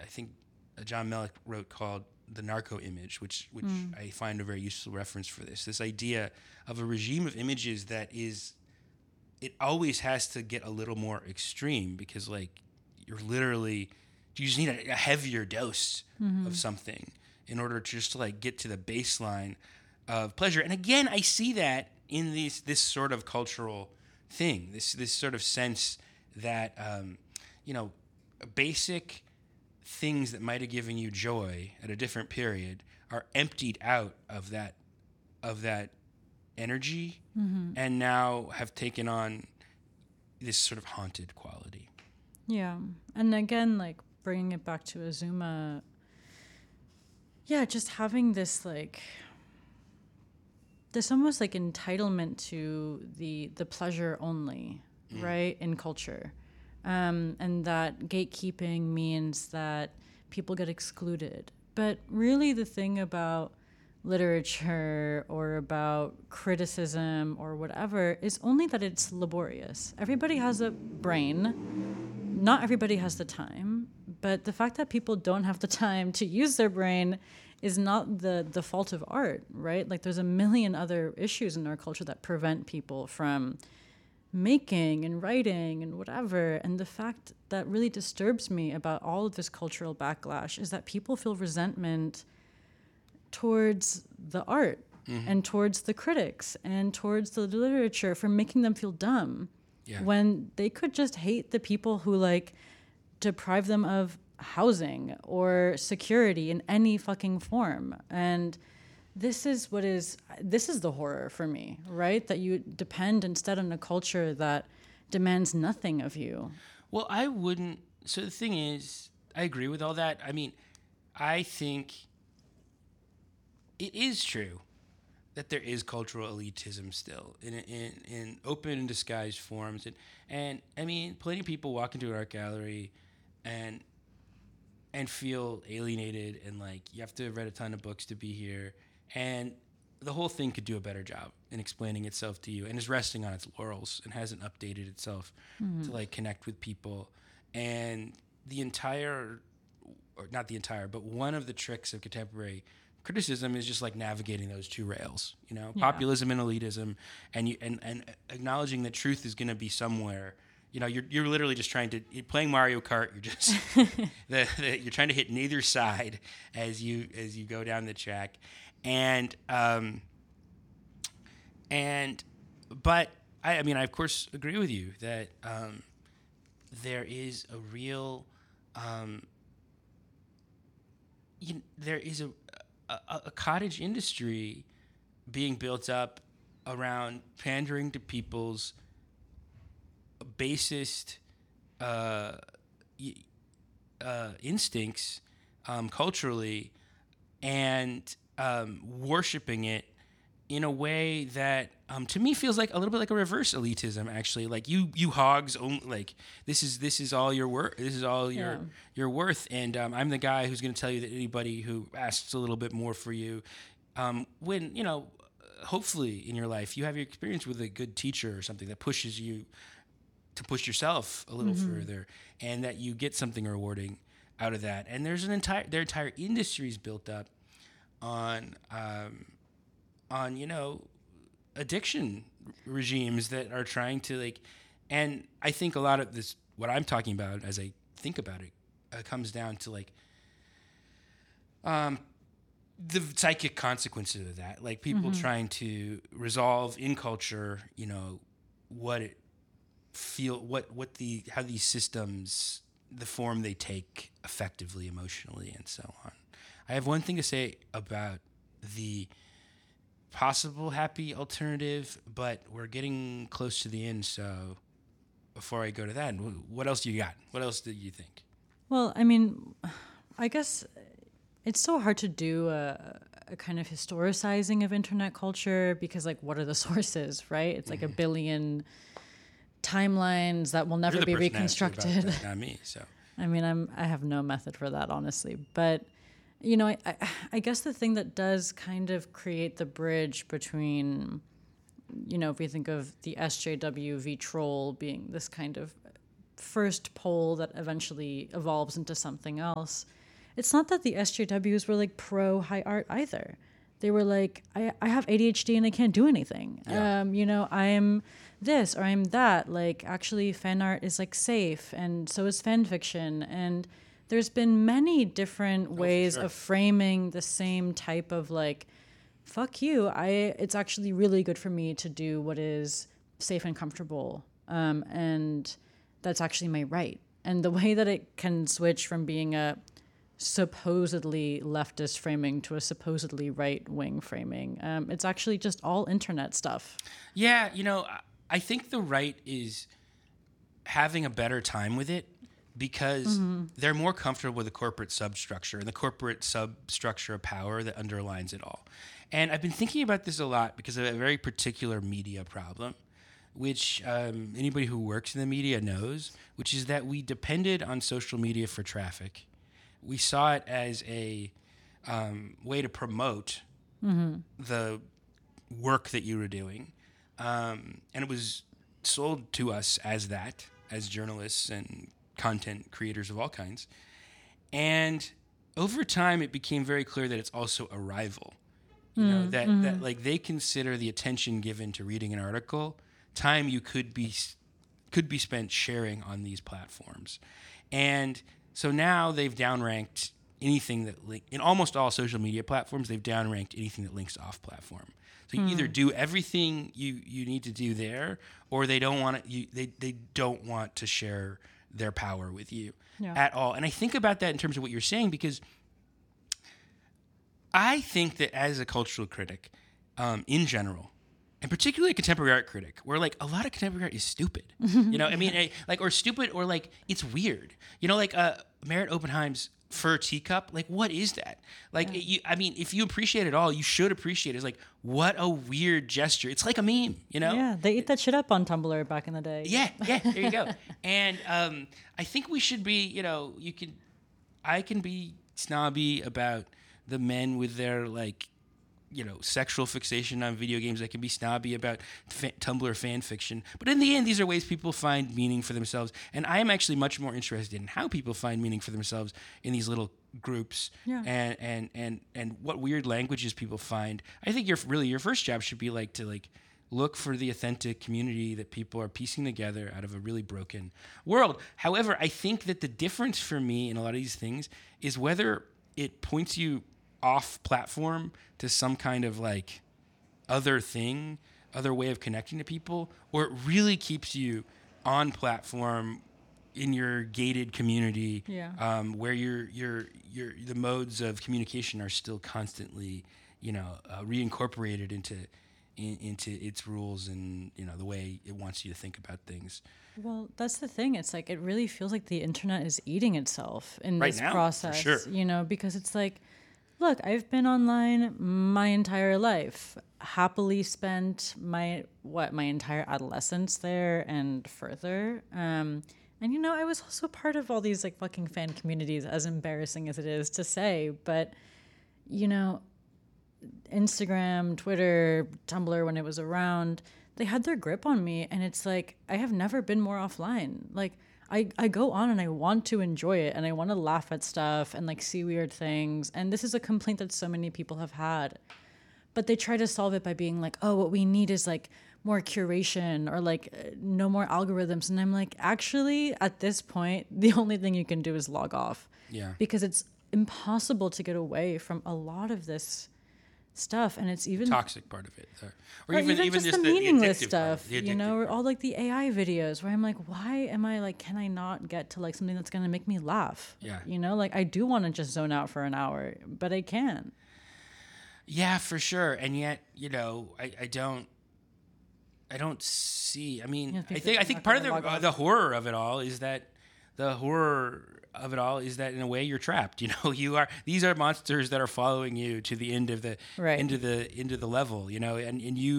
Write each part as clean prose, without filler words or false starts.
I think John Melick wrote called The Narco Image, which I find a very useful reference for this. This idea of a regime of images that is, it always has to get a little more extreme because like you just need a heavier dose of something in order to just to like get to the baseline of pleasure. And again, I see that in this sort of cultural thing, this sort of sense that, basic things that might have given you joy at a different period are emptied out of that energy and now have taken on this sort of haunted quality. Yeah. And again, like bringing it back to Azuma, just having this almost like entitlement to the pleasure only, right, in culture. And that gatekeeping means that people get excluded. But really the thing about literature or about criticism or whatever is only that it's laborious. Everybody has a brain. Not everybody has the time. But the fact that people don't have the time to use their brain is not the fault of art, right? Like there's a million other issues in our culture that prevent people from making and writing and whatever. And the fact that really disturbs me about all of this cultural backlash is that people feel resentment towards the art and towards the critics and towards the literature for making them feel dumb when they could just hate the people who like deprive them of housing or security in any fucking form. And this is the horror for me, right? That you depend instead on a culture that demands nothing of you. Well, so the thing is, I agree with all that. I mean, I think it is true that there is cultural elitism still in open and disguised forms. And I mean, plenty of people walk into an art gallery and feel alienated and like you have to have read a ton of books to be here. And the whole thing could do a better job in explaining itself to you and is resting on its laurels and hasn't updated itself to like connect with people. And but one of the tricks of contemporary criticism is just like navigating those two rails, populism and elitism, and acknowledging that truth is going to be somewhere. You're literally just you're playing Mario Kart. You're just you're trying to hit neither side as you go down the track. But I mean, I of course agree with you that there is a real, there is a cottage industry being built up around pandering to people's basest instincts culturally and worshiping it in a way that to me feels like a little bit like a reverse elitism. Actually, like you hogs only, like this is all your worth. This is all your worth, and I'm the guy who's going to tell you that anybody who asks a little bit more for you, when hopefully in your life you have your experience with a good teacher or something that pushes you to push yourself a little further, and that you get something rewarding out of that. And their entire industries built up on addiction regimes that are trying to like, and I think a lot of this, what I'm talking about as I think about it, comes down to like the psychic consequences of that, like people trying to resolve in culture, how these systems, the form they take effectively, emotionally, and so on. I have one thing to say about the possible happy alternative, but we're getting close to the end, so before I go to that, what else do you got? What else do you think? Well, I mean, I guess it's so hard to do a kind of historicizing of internet culture because, like, what are the sources, right? It's like a billion timelines that will never be reconstructed. That, not me, so. I mean, I have no method for that, honestly. But, I guess the thing that does kind of create the bridge between, if we think of the SJW v. Troll being this kind of first poll that eventually evolves into something else, it's not that the SJWs were like pro high art either. They were like, I have ADHD and I can't do anything. Yeah. I'm this or I'm that. Like, actually, fan art is like safe, and so is fan fiction. And there's been many different ways of framing the same type of like, fuck you. It's actually really good for me to do what is safe and comfortable, and that's actually my right. And the way that it can switch from being a supposedly leftist framing to a supposedly right-wing framing, it's actually just all internet stuff. Yeah, I think the right is having a better time with it because they're more comfortable with the corporate substructure and the corporate substructure of power that underlines it all. And I've been thinking about this a lot because of a very particular media problem, which anybody who works in the media knows, which is that we depended on social media for traffic. We saw it as a way to promote the work that you were doing. And it was sold to us as that, as journalists and content creators of all kinds. And over time, it became very clear that it's also a rival. That like they consider the attention given to reading an article time you could be spent sharing on these platforms. And so now they've downranked anything that in almost all social media platforms, they've downranked anything that links off platform. So you either do everything you need to do there, or they don't want to. They don't want to share their power with you at all. And I think about that in terms of what you're saying, because I think that as a cultural critic, in general, and particularly a contemporary art critic, where like a lot of contemporary art is stupid, or stupid, or like it's weird, like Merritt Oppenheim's fur teacup, like what is that? Like, if you appreciate it all, you should appreciate it. It's like, what a weird gesture. It's like a meme, Yeah, they eat that shit up on Tumblr back in the day. Yeah, there you go. And I think we should be, I can be snobby about the men with their like, sexual fixation on video games. I can be snobby about Tumblr fan fiction. But in the end, these are ways people find meaning for themselves. And I am actually much more interested in how people find meaning for themselves in these little groups and what weird languages people find. I think your first job should be like to like look for the authentic community that people are piecing together out of a really broken world. However, I think that the difference for me in a lot of these things is whether it points you off platform to some kind of like other way of connecting to people, or it really keeps you on platform in your gated community, where the modes of communication are still constantly, reincorporated into its rules and the way it wants you to think about things. Well, that's the thing. It's like it really feels like the internet is eating itself in right this now, process. for sure. Because it's like, look, I've been online my entire life. Happily spent my entire adolescence there and further. And I was also part of all these like fucking fan communities, as embarrassing as it is to say. But Instagram, Twitter, Tumblr, when it was around, they had their grip on me, and it's like I have never been more offline. Like I go on and I want to enjoy it, and I want to laugh at stuff and like see weird things. And this is a complaint that so many people have had. But they try to solve it by being like, oh, what we need is like more curation or like no more algorithms. And I'm like, actually, at this point, the only thing you can do is log off. Yeah. Because it's impossible to get away from a lot of this stuff, and it's even toxic part of it, or even just the meaningless stuff, or all like the AI videos where I'm like, why am I like, can I not get to like something that's gonna make me laugh? Yeah. Like I do want to just zone out for an hour, but I can. Yeah, for sure. And yet, I don't see. I mean, I think part of the horror of it all is that in a way you're trapped. These are monsters that are following you to the end of the into the level. And you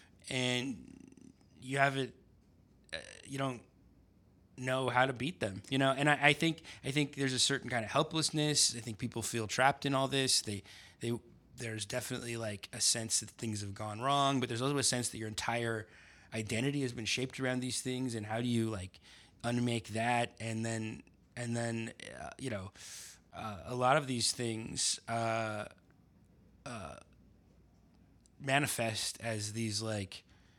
have it. You don't know how to beat them. And I think there's a certain kind of helplessness. I think people feel trapped in all this. There's definitely like a sense that things have gone wrong, but there's also a sense that your entire identity has been shaped around these things. And how do you like unmake that, and then you know, a lot of these things manifest as these like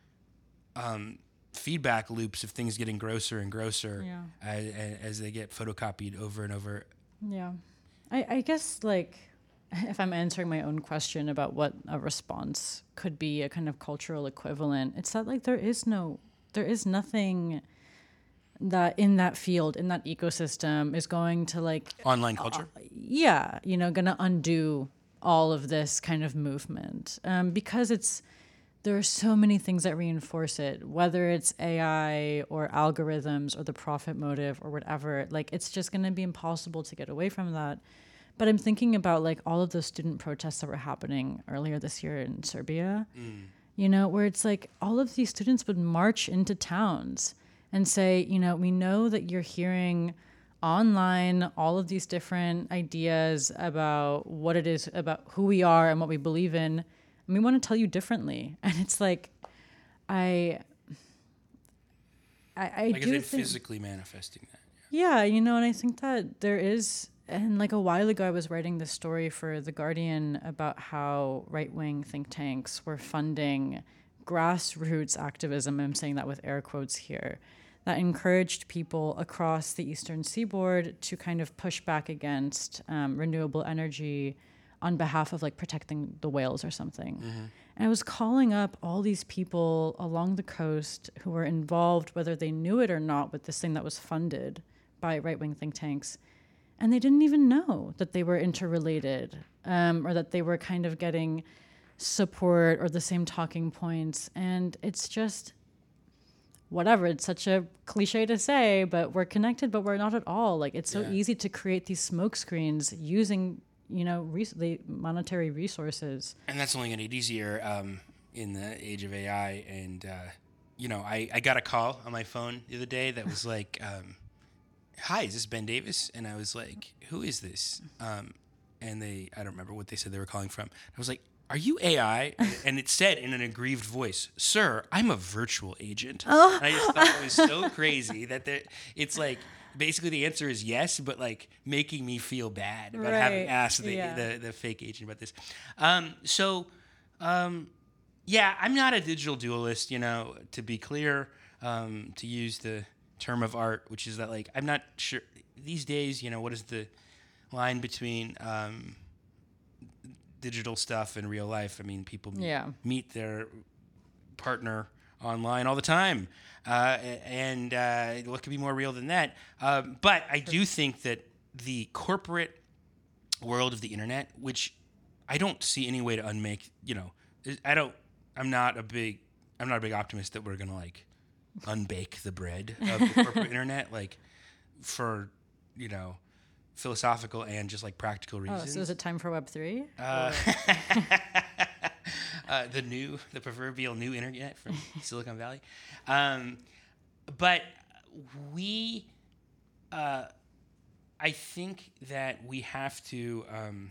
feedback loops of things getting grosser and grosser as they get photocopied over and over. Yeah. I guess, like, if I'm answering my own question about what a response could be, a kind of cultural equivalent, it's that, like, there is nothing that in that field, in that ecosystem is going to, like... Online culture? Gonna undo all of this kind of movement. Because there are so many things that reinforce it, whether it's AI or algorithms or the profit motive or whatever. Like, it's just going to be impossible to get away from that. But I'm thinking about, like, all of those student protests that were happening earlier this year in Serbia, where it's like all of these students would march into towns and say, we know that you're hearing online all of these different ideas about what it is, about who we are and what we believe in. And we want to tell you differently. And it's like, I do think physically manifesting that. Yeah, and I think that there is, and like a while ago I was writing this story for The Guardian about how right-wing think tanks were funding grassroots activism, I'm saying that with air quotes here, that encouraged people across the Eastern Seaboard to kind of push back against renewable energy on behalf of like protecting the whales or something. And I was calling up all these people along the coast who were involved, whether they knew it or not, with this thing that was funded by right-wing think tanks. And they didn't even know that they were interrelated, or that they were kind of getting support or the same talking points. And it's just, whatever, it's such a cliche to say, but we're connected, but we're not at all. Like, it's so easy to create these smoke screens using the monetary resources. And that's only going to get easier in the age of AI. And, I got a call on my phone the other day that was like, hi, is this Ben Davis? And I was like, who is this? And I don't remember what they said they were calling from. I was like, are you AI? And it said in an aggrieved voice, sir, I'm a virtual agent. Oh. And I just thought it was so crazy that it's like, basically the answer is yes, but like making me feel bad about having asked the fake agent about this. I'm not a digital dualist, to be clear, to use the term of art, which is that like, I'm not sure these days, what is the line between digital stuff and real life? I mean, people meet their partner online all the time. And what could be more real than that? But I do think that the corporate world of the internet, which I don't see any way to unmake, I'm not a big optimist that we're going to like unbake the bread of the corporate internet, like for, philosophical and just like practical reasons. Oh, so is it time for Web3? The proverbial new internet from Silicon Valley. But I think that we have to,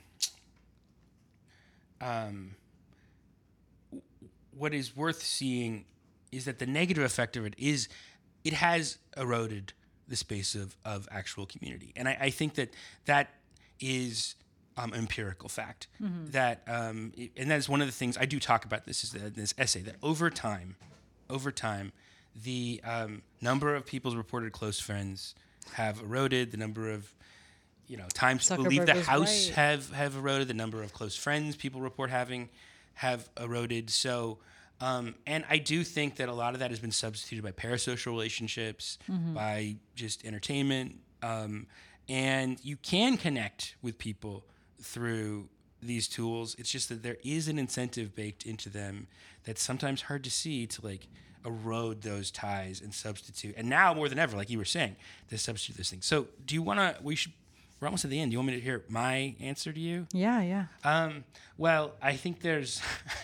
what is worth seeing is that the negative effect of it is it has eroded the space of actual community. And I think that is empirical fact. That and that is one of the things I do talk about this essay, that over time, the number of people's reported close friends have eroded, the number of times people leave the house have eroded, the number of close friends people report having have eroded. So and I do think that a lot of that has been substituted by parasocial relationships, by just entertainment, and you can connect with people through these tools. It's just that there is an incentive baked into them that's sometimes hard to see, to like erode those ties and substitute. And now more than ever, like you were saying, to substitute those things. So do you want to, we're almost at the end. Do you want me to hear my answer to you? Yeah. Well, I think there's,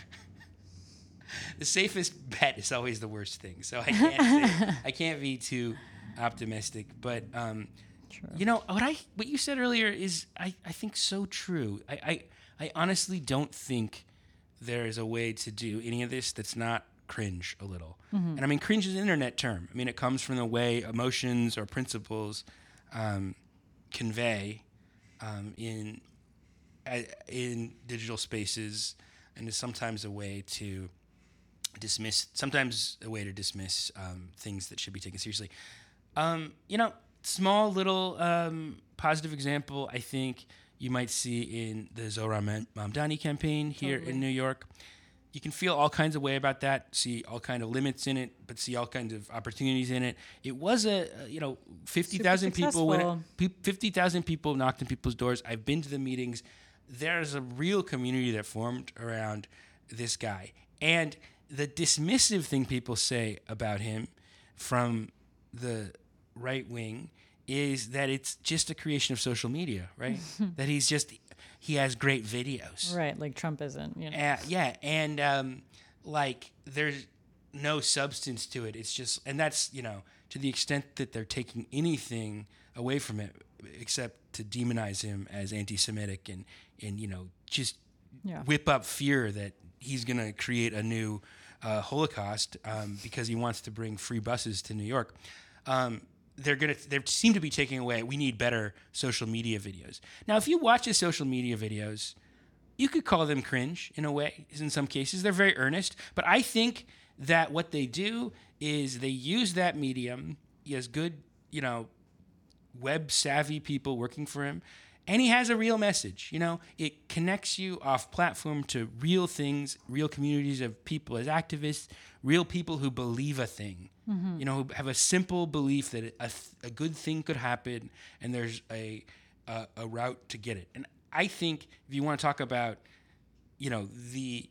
the safest bet is always the worst thing. So I can't be too optimistic, but, True. What you said earlier is, I think so true. I honestly don't think there is a way to do any of this that's not cringe a little. And I mean, cringe is an internet term. I mean, it comes from the way emotions or principles convey in digital spaces, and is sometimes a way to dismiss things that should be taken seriously. Small little positive example, I think you might see in the Zohran Mamdani campaign here in New York. You can feel all kinds of way about that, see all kind of limits in it, but see all kinds of opportunities in it. It was 50,000 people. 50,000 people knocked on people's doors. I've been to the meetings. There's a real community that formed around this guy. And the dismissive thing people say about him from the right wing is that it's just a creation of social media, right? That he has great videos. Right, like Trump isn't, and there's no substance to it. It's just, and that's, to the extent that they're taking anything away from it except to demonize him as anti-Semitic and just whip up fear that he's going to create a new Holocaust because he wants to bring free buses to New York. They seem to be taking away, we need better social media videos. Now, if you watch his social media videos, you could call them cringe in a way. In some cases, they're very earnest. But I think that what they do is they use that medium. He has good, web savvy people working for him. And he has a real message. It connects you off platform to real things, real communities of people as activists, real people who believe a thing, who have a simple belief that a good thing could happen and there's a route to get it. And I think if you want to talk about, the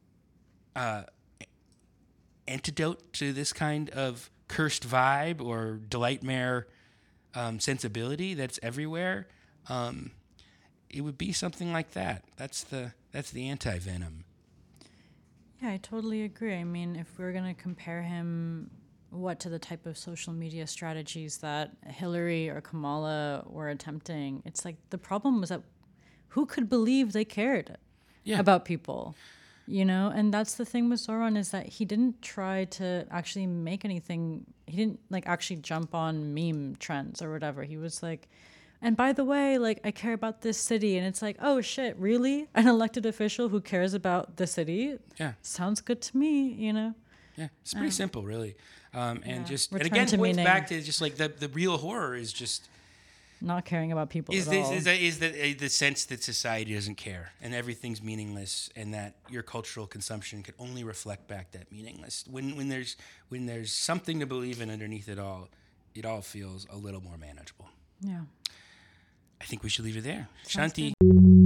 antidote to this kind of cursed vibe or delightmare sensibility that's everywhere, it would be something like that. That's the anti-venom. Yeah, I totally agree. I mean, if we're going to compare him to the type of social media strategies that Hillary or Kamala were attempting, it's like the problem was that who could believe they cared about people, And that's the thing with Zohran, is that he didn't try to actually make anything. He didn't actually jump on meme trends or whatever. He was like, and by the way, I care about this city. And it's like, oh shit, really? An elected official who cares about the city? Yeah. Sounds good to me, Yeah, it's pretty simple, really. And Return again, to points meaning. back to just the real horror is just not caring about people is at all. The sense that society doesn't care and everything's meaningless, and that your cultural consumption can only reflect back that meaningless. When there's something to believe in underneath it all feels a little more manageable. Yeah. I think we should leave it there. Sounds Shanti. good.